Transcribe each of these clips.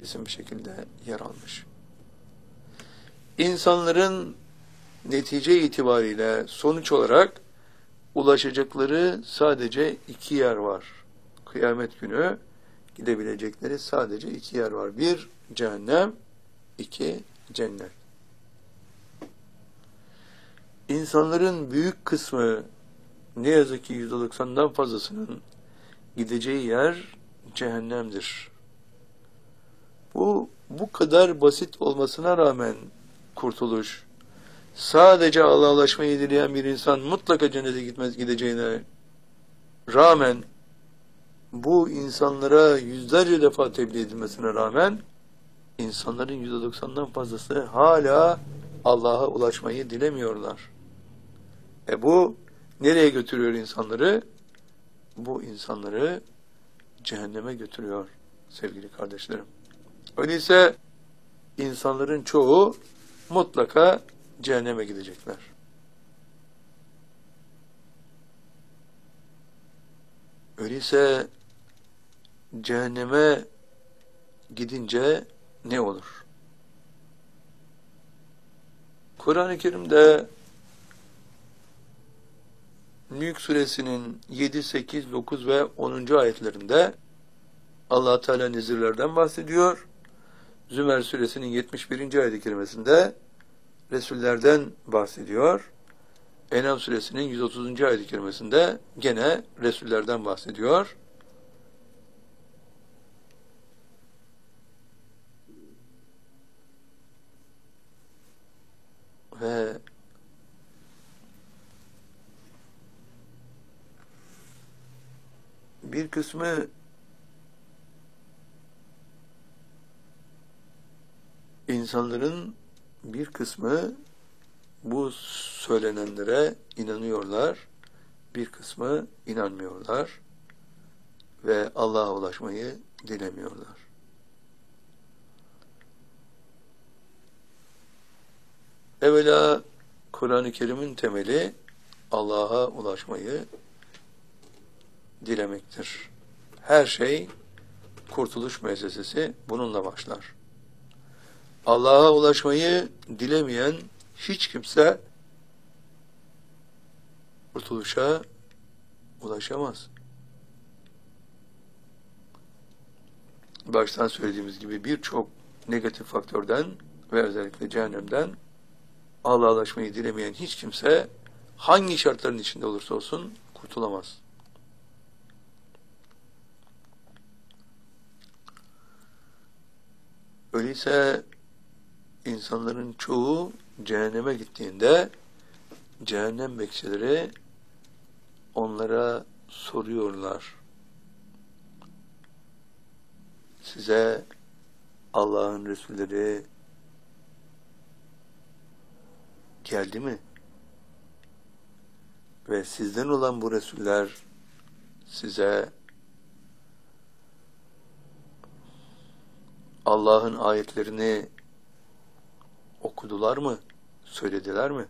kesin bir şekilde yer almış. İnsanların netice itibariyle sonuç olarak ulaşacakları sadece iki yer var. Kıyamet günü gidebilecekleri sadece iki yer var. Bir, cehennem, iki, cennet. İnsanların büyük kısmı, ne yazık ki %90'dan fazlasının gideceği yer cehennemdir. Bu kadar basit olmasına rağmen kurtuluş, sadece Allah'a ulaşmayı dileyen bir insan mutlaka cennete gideceğine rağmen, bu insanlara yüzlerce defa tebliğ edilmesine rağmen, insanların %90'dan fazlası hala Allah'a ulaşmayı dilemiyorlar. Bu nereye götürüyor insanları? Bu insanları cehenneme götürüyor sevgili kardeşlerim. Öyleyse insanların çoğu mutlaka cehenneme gidecekler. Öyleyse cehenneme gidince ne olur? Kur'an-ı Kerim'de Mülk suresinin 7, 8, 9 ve 10. ayetlerinde Allah Teala nezirlerden bahsediyor. Zümer suresinin 71. ayet-i kerimesinde Resullerden bahsediyor. En'am suresinin 130. ayet-i kerimesinde gene Resullerden bahsediyor. Ve bir kısmı insanların bir kısmı bu söylenenlere inanıyorlar, bir kısmı inanmıyorlar ve Allah'a ulaşmayı dilemiyorlar. Evvela Kur'an-ı Kerim'in temeli Allah'a ulaşmayı dilemektir. Her şey, kurtuluş müessesesi bununla başlar. Allah'a ulaşmayı dilemeyen hiç kimse kurtuluşa ulaşamaz. Baştan söylediğimiz gibi birçok negatif faktörden ve özellikle cehennemden Allah'a ulaşmayı dilemeyen hiç kimse hangi şartların içinde olursa olsun kurtulamaz. Öyleyse insanların çoğu cehenneme gittiğinde cehennem bekçileri onlara soruyorlar. Size Allah'ın Resulleri geldi mi? Ve sizden olan bu Resuller size Allah'ın ayetlerini okudular mı? Söylediler mi?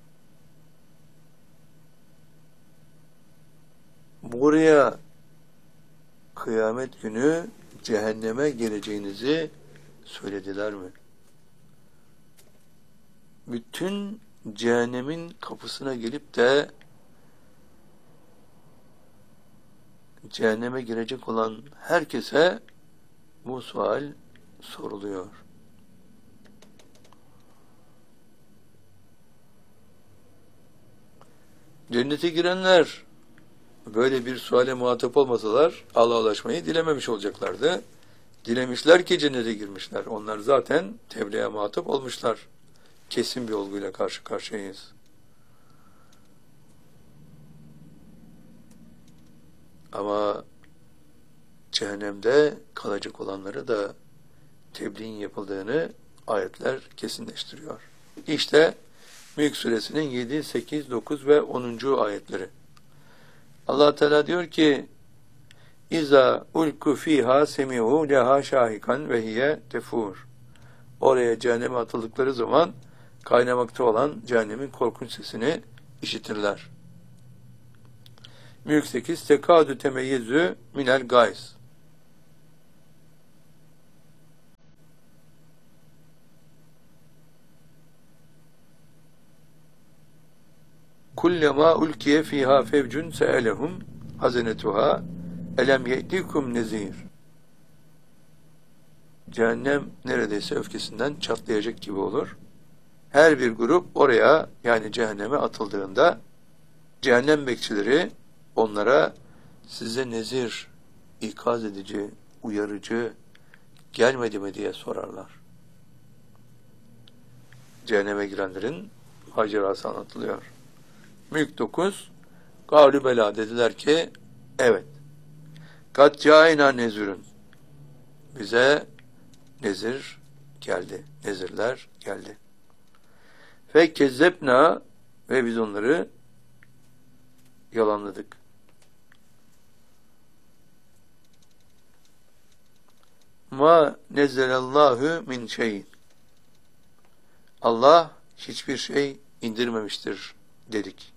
Buraya kıyamet günü cehenneme geleceğinizi söylediler mi? Bütün cehennemin kapısına gelip de cehenneme girecek olan herkese bu sual soruluyor. Cennete girenler böyle bir suale muhatap olmasalar Allah'a ulaşmayı dilememiş olacaklardı. Dilemişler ki cennete girmişler. Onlar zaten tebliğe muhatap olmuşlar. Kesin bir olguyla karşı karşıyayız. Ama cehennemde kalacak olanları da tebliğin yapıldığını ayetler kesinleştiriyor. İşte Mülk suresinin 7, 8, 9 ve 10. ayetleri. Allah Teala diyor ki: İza ulku fiha semi'u leha şahikan ve hiye tefur. Oraya cehenneme atıldıkları zaman kaynamakta olan cehennemin korkunç sesini işitirler. Mülk 8 tekadü temeyyüzü minel gays. kullema ulkiye fiha fevcun se'elehum hazenetuha elem ye'tikum nezir. Cehennem neredeyse öfkesinden çatlayacak gibi olur. Her bir grup oraya, yani cehenneme atıldığında cehennem bekçileri onlara size nezir, ikaz edici, uyarıcı gelmedi mi diye sorarlar. Cehenneme girenlerin macerası anlatılıyor. Mülk 9 Kâlü bela, dediler ki evet. Kat câina nezirün, bize nezir geldi. Nezirler geldi. Fe kezzebna, ve biz onları yalanladık. Ma nezzelallahu min şeyin, Allah hiçbir şey indirmemiştir dedik.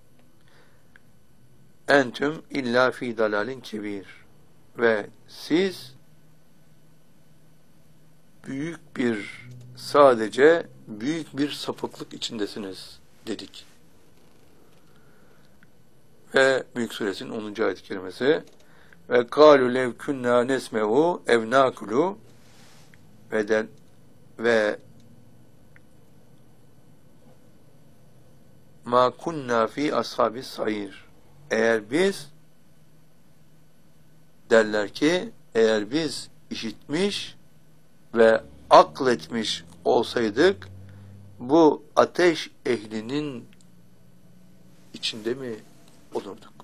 Entüm illa fi dalalin kebir, ve siz sadece büyük bir sapıklık içindesiniz dedik. Ve Mülk Suresinin 10. ayet-i kerimesi ve kâlû lev künnâ nesme'u ev nâkulû ve mâ kunnâ fî ashâbis sayîr. Eğer biz işitmiş ve akletmiş olsaydık bu ateş ehlinin içinde mi olurduk?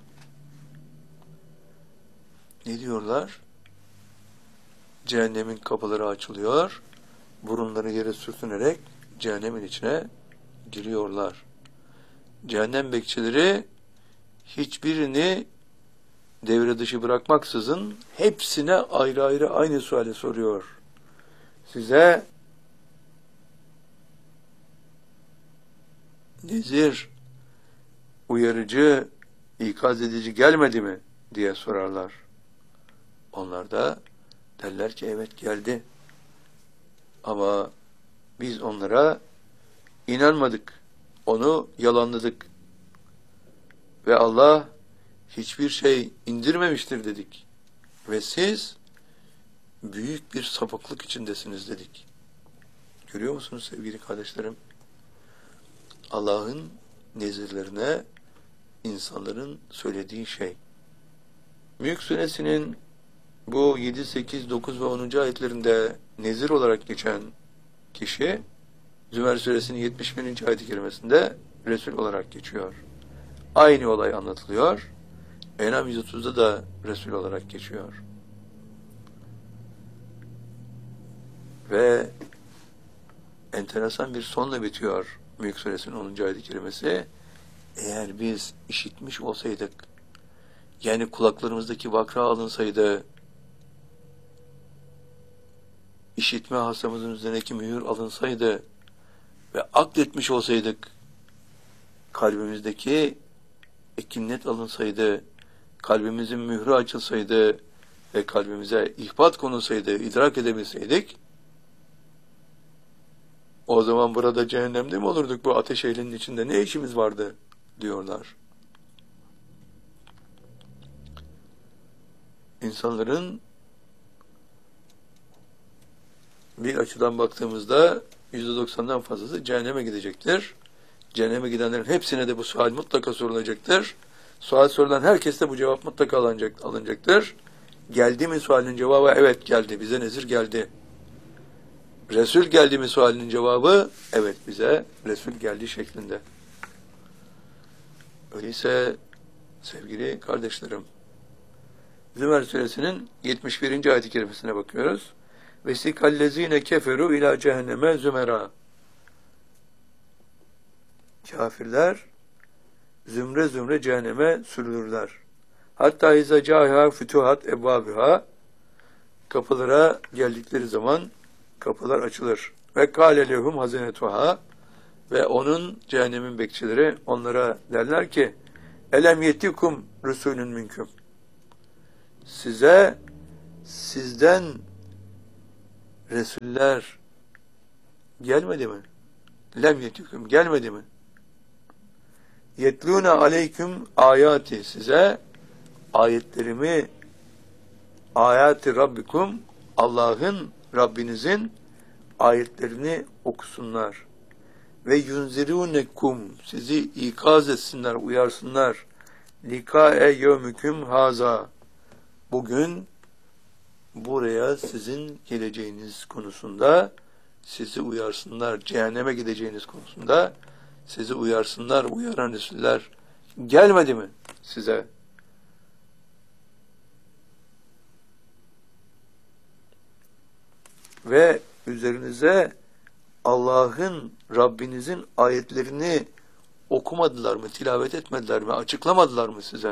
Ne diyorlar? Cehennemin kapıları açılıyor, burunları yere sürtünerek cehennemin içine giriyorlar. Cehennem bekçileri hiçbirini devre dışı bırakmaksızın hepsine ayrı ayrı aynı suali soruyor. Size nezir, uyarıcı, ikaz edici gelmedi mi diye sorarlar. Onlar da derler ki evet geldi. Ama biz onlara inanmadık. Onu yalanladık. Ve Allah hiçbir şey indirmemiştir dedik. Ve siz büyük bir sapıklık içindesiniz dedik. Görüyor musunuz sevgili kardeşlerim? Allah'ın nezirlerine insanların söylediği şey. Mülk Suresinin bu 7, 8, 9 ve 10. ayetlerinde nezir olarak geçen kişi Zümer Suresinin 71. ayet-i kerimesinde Resul olarak geçiyor. Aynı olay anlatılıyor. En'am 130'da da Resul olarak geçiyor. Ve enteresan bir sonla bitiyor Mülk Suresinin 10. ayet-i kerimesi. Eğer biz işitmiş olsaydık, yani kulaklarımızdaki vakra alınsaydı, işitme hasamızın üzerindeki mühür alınsaydı ve akletmiş olsaydık, kalbimizdeki ekinnet alınsaydı, kalbimizin mührü açılsaydı ve kalbimize ihbat konulsaydı, idrak edebilseydik, o zaman burada cehennemde mi olurduk, bu ateş ehlinin içinde ne işimiz vardı diyorlar. İnsanların bir açıdan baktığımızda %90'dan fazlası cehenneme gidecektir. Cehenneme gidenlerin hepsine de bu sual mutlaka sorulacaktır. Sual sorulan herkes de bu cevap mutlaka alınacaktır. Geldi mi sualinin cevabı? Evet geldi. Bize nezir geldi. Resul geldi mi sualinin cevabı? Evet bize Resul geldi şeklinde. Öyleyse sevgili kardeşlerim, Zümer Suresinin 71. ayet-i kerimesine bakıyoruz. Vesikallezine keferu ila cehenneme zümera. Kafirler zümre zümre cehenneme sürülürler. Hatta izâ câhâ fütûhat ebvâbihâ, kapılara geldikleri zaman kapılar açılır. Ve kâle lehum hazenetuhâ, ve onun, cehennemin bekçileri onlara derler ki elem yetikum rusulün minküm, sizden Resuller gelmedi mi? Lem yetikum, gelmedi mi? yetlûne aleyküm ayati, size ayetlerimi, ayati rabbikum, Allah'ın, Rabbinizin ayetlerini okusunlar. Ve yunzirunekum, sizi ikaz etsinler, uyarsınlar. Likae yevmüküm haza, bugün buraya sizin geleceğiniz konusunda sizi uyarsınlar. Cehenneme gideceğiniz konusunda sizi uyarsınlar. Uyaran Resuller gelmedi mi size? Ve üzerinize Allah'ın, Rabbinizin ayetlerini okumadılar mı, tilavet etmediler mi, açıklamadılar mı size?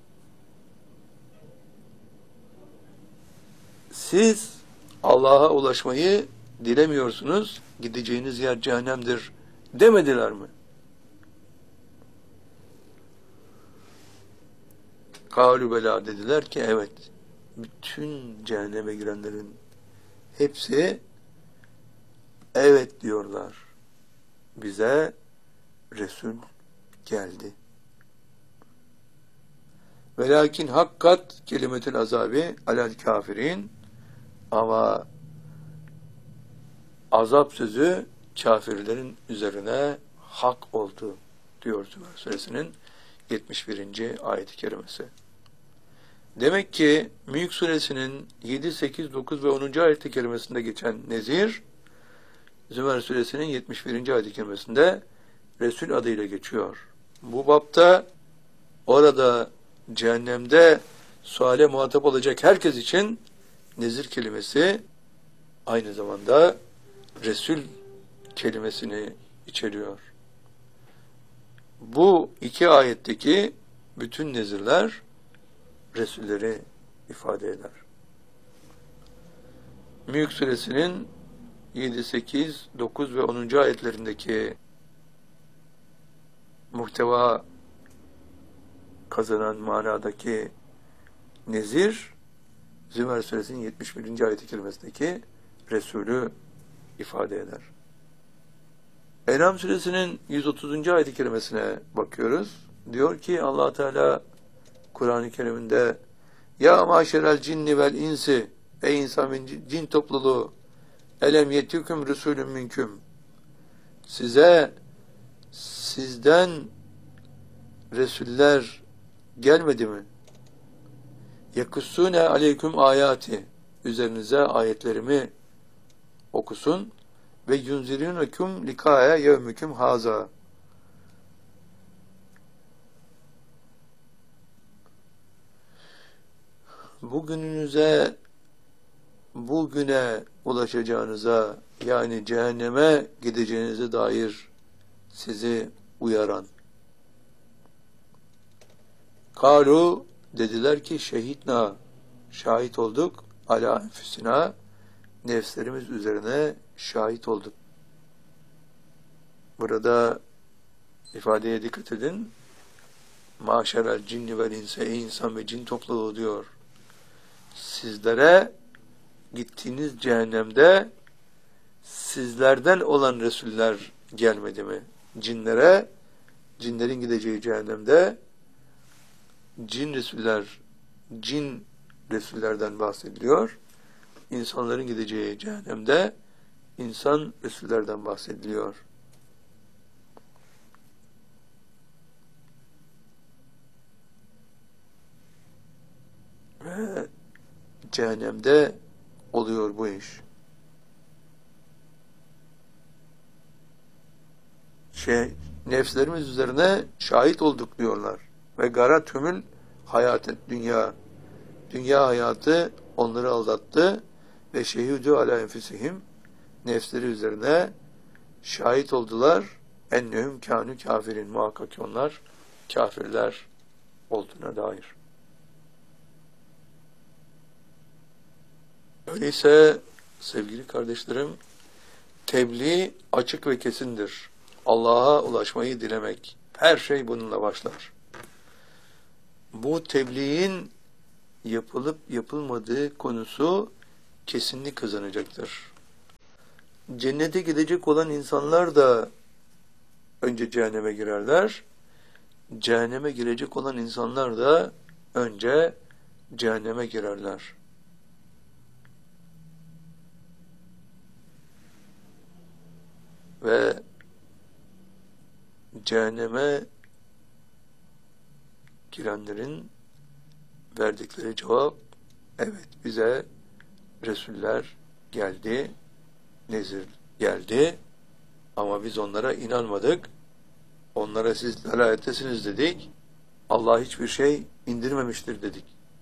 Siz Allah'a ulaşmayı dilemiyorsunuz, gideceğiniz yer cehennemdir demediler mi? Kâlû belâ, dediler ki evet. Bütün cehenneme girenlerin hepsi evet diyorlar. Bize Resul geldi. Velakin hakkat kelimetül azabi alel kafirin, ama azap sözü kafirlerin üzerine hak oldu diyor Zümer suresinin 71. ayet-i kerimesi. Demek ki Mülk suresinin 7, 8, 9 ve 10. ayet-i kerimesinde geçen nezir, Zümer suresinin 71. ayet-i kerimesinde Resul adıyla geçiyor. Bu bapta orada cehennemde suale muhatap olacak herkes için nezir kelimesi aynı zamanda Resul kelimesini içeriyor. Bu iki ayetteki bütün nezirler Resulleri ifade eder. Mülk suresinin 7, 8, 9 ve 10. ayetlerindeki muhteva kazanan manadaki nezir, Zümer suresinin 71. ayet-i kerimesindeki Resulü ifade eder. En'am suresinin 130. ayet-i kerimesine bakıyoruz. Diyor ki Allah Teala Kur'an-ı Kerim'inde, ya maşerel cinni vel insi, ey insan ve cin topluluğu, elem yetüküm resulün minküm, sizden Resuller gelmedi mi? Yakussune aleyküm ayati, üzerinize ayetlerimi okusun, ve yunziruneküm likaya yevmüküm haza, bugüne ulaşacağınıza, yani cehenneme gideceğinize dair sizi uyaran. Kalu, dediler ki şehitna, şahit olduk, ala enfüsina, nefslerimiz üzerine şahit olduk. Burada ifadeye dikkat edin. Maşerel cinni vel inse, ey insan ve cin topluluğu diyor. Sizlere gittiğiniz cehennemde sizlerden olan Resuller gelmedi mi? Cinlere, cinlerin gideceği cehennemde cin Resullerden bahsediliyor. İnsanların gideceği cehennemde insan Resullerden bahsediliyor. Ve cehennemde oluyor bu iş. Nefslerimiz üzerine şahit olduk diyorlar. Ve garatümül hayatı, dünya hayatı onları aldattı ve şehidü ala enfusihim, nefsleri üzerine şahit oldular. Ennehum kânü kafirin, muhakkak ki onlar kafirler olduğuna dair. Öyleyse sevgili kardeşlerim, tebliğ açık ve kesindir. Allah'a ulaşmayı dilemek, her şey bununla başlar. Bu tebliğin yapılıp yapılmadığı konusu kesinlik kazanacaktır. Cennete gidecek olan insanlar da önce cehenneme girerler. cehenneme girecek olan insanlar da önce cehenneme girerler. Ve cehenneme girenlerin verdikleri cevap, evet bize Resuller geldi, nezir geldi ama biz onlara inanmadık. Onlara siz delalettesiniz dedik. Allah hiçbir şey indirmemiştir dedik.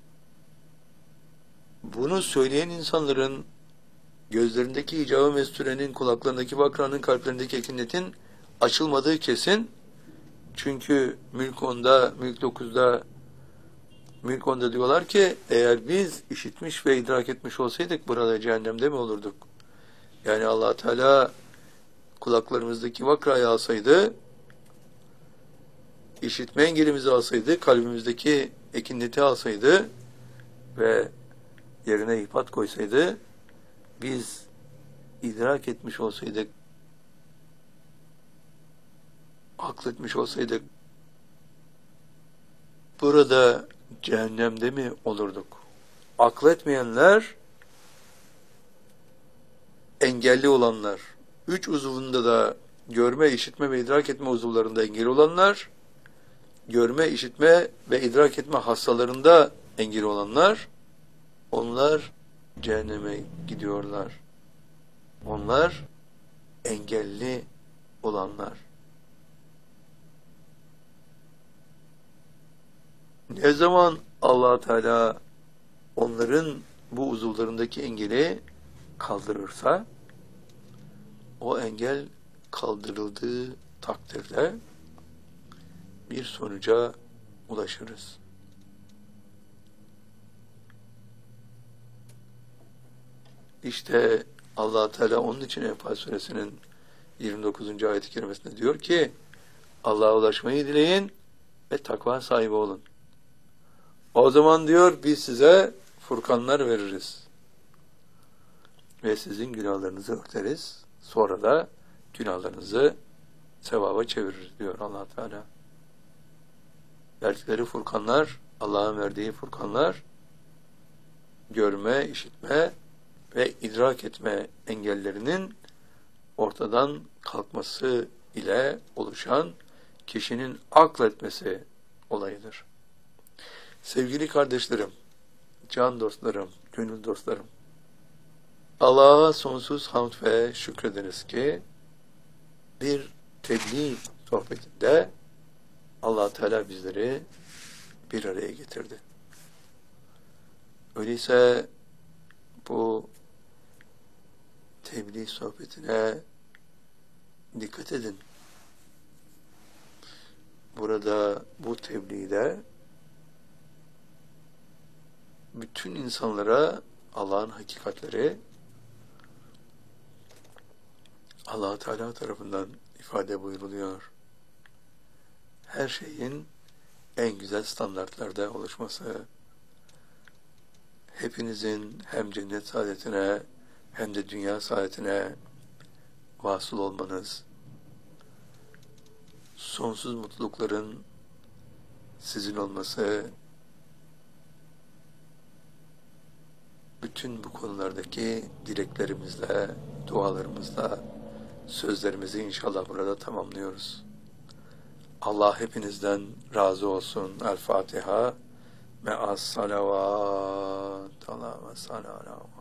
Bunu söyleyen insanların gözlerindeki icabı mesturenin, kulaklarındaki bakranın, kalplerindeki ekinetin açılmadığı kesin. Çünkü Mülk 10'da, Mülk 9'da, Mülk 10'da diyorlar ki eğer biz işitmiş ve idrak etmiş olsaydık burada cehennemde mi olurduk? Yani Allah Teala kulaklarımızdaki vakrayı alsaydı, işitme engelimizi alsaydı, kalbimizdeki ekineti alsaydı ve yerine ihpat koysaydı, biz idrak etmiş olsaydık, akletmiş olsaydık, burada cehennemde mi olurduk? Akletmeyenler, engelli olanlar, 3 uzvunda da görme, işitme ve idrak etme uzuvlarında engel olanlar, görme, işitme ve idrak etme hastalarında engel olanlar, onlar cehenneme gidiyorlar. Onlar engelli olanlar. Ne zaman Allah Teala onların bu uzuvlarındaki engeli kaldırırsa, o engel kaldırıldığı takdirde bir sonuca ulaşırız. İşte Allah Teala onun için Enfal suresinin 29. ayet-i kerimesinde diyor ki, Allah'a ulaşmayı dileyin ve takva sahibi olun. O zaman diyor biz size furkanlar veririz. Ve sizin günahlarınızı örteriz. Sonra da günahlarınızı sevaba çeviririz diyor Allah Teala. Verdikleri furkanlar, Allah'ın verdiği furkanlar, görme, işitme ve idrak etme engellerinin ortadan kalkması ile oluşan kişinin akletmesi olayıdır. Sevgili kardeşlerim, can dostlarım, gönül dostlarım, Allah'a sonsuz hamd ve şükrediniz ki bir tebliğ sohbetinde Allah Teala bizleri bir araya getirdi. Öyleyse bu tebliğ sohbetine dikkat edin. Burada bu tebliğde bütün insanlara Allah'ın hakikatleri Allah Teala tarafından ifade buyuruluyor. Her şeyin en güzel standartlarda oluşması, hepinizin hem cennet saadetine hem de dünya saadetine vasıl olmanız, sonsuz mutlulukların sizin olması, bütün bu konulardaki dileklerimizle, dualarımızla sözlerimizi inşallah burada tamamlıyoruz. Allah hepinizden razı olsun. El Fatiha. Me'as salavat. Allah ve salam.